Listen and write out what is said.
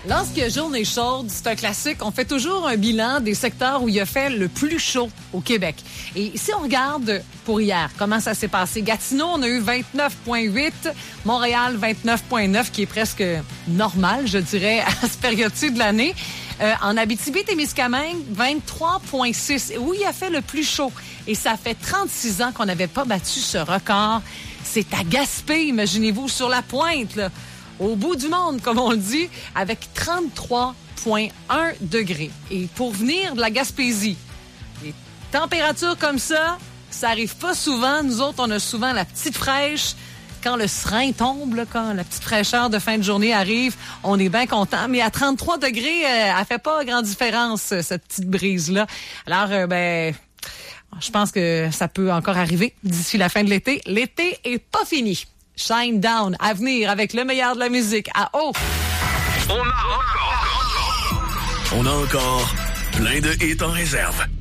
Lorsqu'il y a journée chaude, c'est un classique, on fait toujours un bilan des secteurs où il a fait le plus chaud au Québec. Et si on regarde pour hier, comment ça s'est passé? Gatineau, on a eu 29,8. Montréal, 29,9, qui est presque normal, je dirais, à cette période-ci de l'année. En Abitibi-Témiscamingue, 23,6. Où il a fait le plus chaud. Et ça fait 36 ans qu'on n'avait pas battu ce record. C'est à Gaspé, imaginez-vous, sur la pointe, là. Au bout du monde, comme on le dit, avec 33,1 degrés. Et pour venir de la Gaspésie, des températures comme ça arrive pas souvent. Nous autres, on a souvent la petite fraîche. Quand le serein tombe, là, quand la petite fraîcheur de fin de journée arrive, on est bien content. Mais à 33 degrés, elle fait pas grande différence, cette petite brise-là. Alors, je pense que ça peut encore arriver d'ici la fin de l'été. L'été est pas fini. Shinedown à venir avec le meilleur de la musique à haut. On a encore plein de hits en réserve.